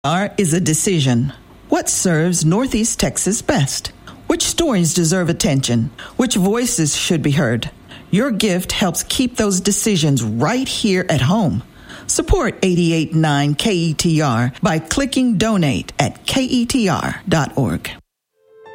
KETR is a decision. What serves Northeast Texas best? Which stories deserve attention? Which voices should be heard? Your gift helps keep those decisions right here at home. Support 88.9 KETR by clicking donate at ketr.org.